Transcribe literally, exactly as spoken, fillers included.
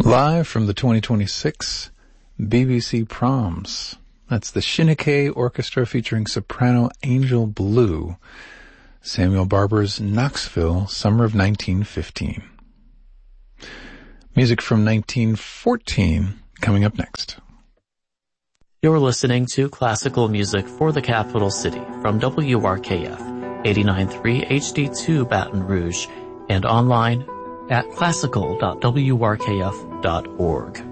Live from the twenty twenty-six B B C Proms. That's the Shinnick Orchestra featuring soprano Angel Blue. Samuel Barber's Knoxville, summer of nineteen fifteen. Music from nineteen fourteen coming up next. You're listening to classical music for the capital city from W R K F, eighty-nine point three H D two Baton Rouge, and online at classical dot w r k f dot org.